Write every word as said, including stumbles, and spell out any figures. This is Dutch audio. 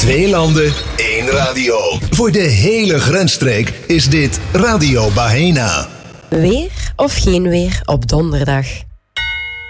Twee landen, één radio. Voor de hele grensstreek is dit Radio Bahéna. Weer of geen weer op donderdag?